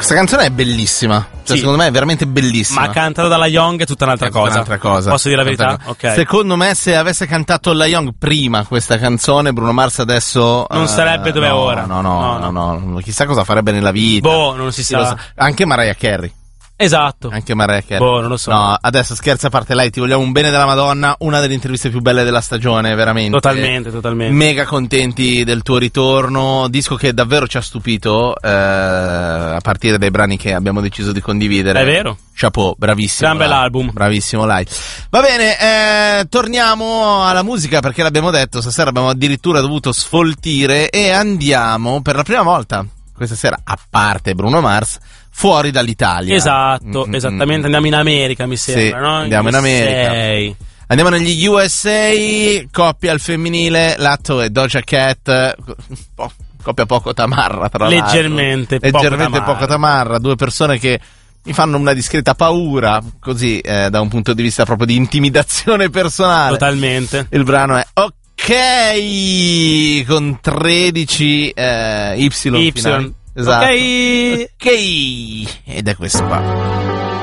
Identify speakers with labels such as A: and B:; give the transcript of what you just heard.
A: Questa canzone è bellissima. Cioè,
B: Sì.
A: secondo me è veramente bellissima.
B: Ma cantata dalla Young è tutta un'altra cosa.
A: Un'altra cosa.
B: Posso dire la verità? Ok.
A: Secondo me, se avesse cantato la Young prima questa canzone, Bruno Mars adesso
B: Non sarebbe dove è ora.
A: No. Chissà cosa farebbe nella vita.
B: Boh, non si
A: Chi lo
B: sa.
A: Anche Mariah Carey.
B: Esatto.
A: Anche Mariah Carey.
B: Boh, non lo so.
A: No, adesso scherzi a parte, lei, ti vogliamo un bene della Madonna, una delle interviste più belle della stagione, veramente.
B: Totalmente.
A: Mega contenti del tuo ritorno, disco che davvero ci ha stupito, a partire dai brani che abbiamo deciso di condividere.
B: È vero.
A: Chapeau, bravissimo.
B: Gran bell'album.
A: Bravissimo, Lai. Va bene, torniamo alla musica, perché l'abbiamo detto, stasera abbiamo addirittura dovuto sfoltire e andiamo per la prima volta questa sera, a parte Bruno Mars, fuori dall'Italia.
B: Esatto, esattamente. Andiamo in America, mi sembra,
A: Sì,
B: no?
A: andiamo in America. Andiamo negli USA, coppia al femminile, Latto e Doja Cat, coppia poco tamarra, tra l'altro.
B: Leggermente
A: poco tamarra, due persone che mi fanno una discreta paura, così, da un punto di vista proprio di intimidazione personale.
B: Totalmente.
A: Il brano è Ok, con 13 Y.
B: Y.
A: Finali. Esatto.
B: Ok.
A: Ok. Ed è questo qua.